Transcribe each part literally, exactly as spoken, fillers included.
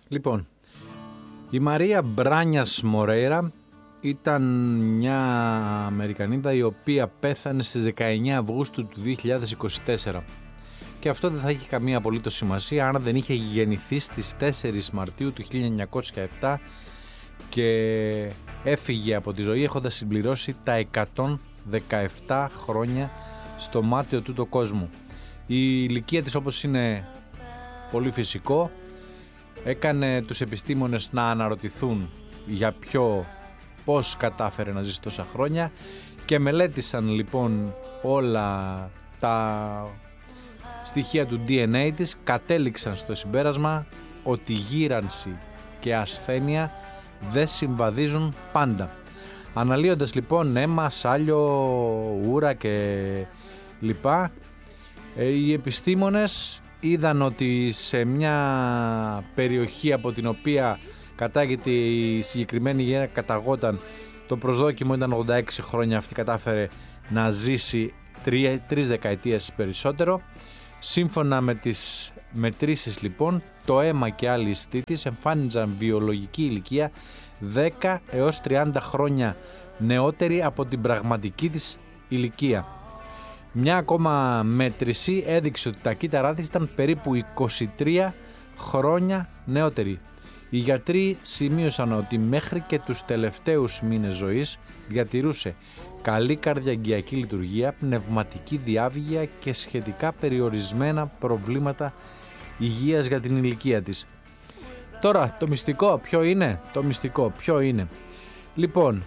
Λοιπόν, η Μαρία Μπράνιας Μορέιρα ήταν μια Αμερικανίδα η οποία πέθανε στις δεκαεννέα Αυγούστου του δύο χιλιάδες είκοσι τέσσερα. Και αυτό δεν θα έχει καμία απολύτως σημασία αν δεν είχε γεννηθεί στις τέσσερις Μαρτίου του χίλια εννιακόσια επτά και έφυγε από τη ζωή έχοντας συμπληρώσει τα εκατόν δεκαεπτά χρόνια στο μάτιο του το κόσμου. Η ηλικία της, όπως είναι πολύ φυσικό, έκανε τους επιστήμονες να αναρωτηθούν για ποιο, πώς κατάφερε να ζήσει τόσα χρόνια, και μελέτησαν λοιπόν όλα τα στοιχεία του ντι εν έι της, κατέληξαν στο συμπέρασμα ότι γύρανση και ασθένεια δεν συμβαδίζουν πάντα. Αναλύοντας λοιπόν αίμα, σάλιο, ούρα και λοιπά, οι επιστήμονες είδαν ότι σε μια περιοχή από την οποία κατάγεται η συγκεκριμένη γυναίκα, καταγόταν, το προσδόκιμο ήταν ογδόντα έξι χρόνια, αυτή κατάφερε να ζήσει τρία, τρεις δεκαετίες περισσότερο. Σύμφωνα με τις μετρήσεις λοιπόν, το αίμα και άλλοι ιστοί της εμφάνιζαν βιολογική ηλικία δέκα έως τριάντα χρόνια νεότερη από την πραγματική της ηλικία. Μια ακόμα μέτρηση έδειξε ότι τα κύτταρά της ήταν περίπου είκοσι τρία χρόνια νεότερη. Οι γιατροί σημείωσαν ότι μέχρι και τους τελευταίους μήνες ζωής διατηρούσε καλή καρδιαγγειακή λειτουργία, πνευματική διάβγεια και σχετικά περιορισμένα προβλήματα υγείας για την ηλικία της. Τώρα το μυστικό ποιο είναι? Το μυστικό ποιο είναι? Λοιπόν,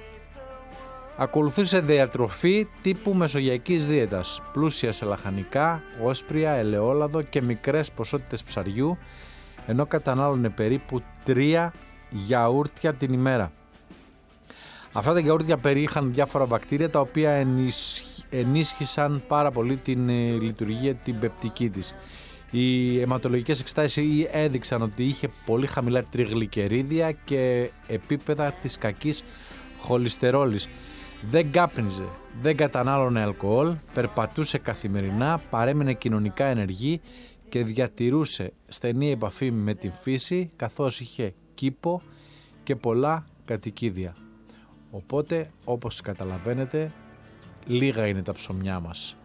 ακολουθούσε διατροφή τύπου μεσογειακής δίαιτας, πλούσια σε λαχανικά, όσπρια, ελαιόλαδο και μικρές ποσότητες ψαριού, ενώ κατανάλωνε περίπου τρία γιαούρτια την ημέρα. Αυτά τα γιαούρτια περιείχαν διάφορα βακτήρια τα οποία ενίσχυσαν πάρα πολύ την λειτουργία την πεπτική της. Οι αιματολογικές εξετάσεις έδειξαν ότι είχε πολύ χαμηλά τριγλικερίδια και επίπεδα της κακής χολυστερόλης. Δεν κάπνιζε, δεν κατανάλωνε αλκοόλ, περπατούσε καθημερινά, παρέμεινε κοινωνικά ενεργή και διατηρούσε στενή επαφή με την φύση, καθώς είχε κήπο και πολλά κατοικίδια. Οπότε, όπως καταλαβαίνετε, λίγα είναι τα ψωμιά μας.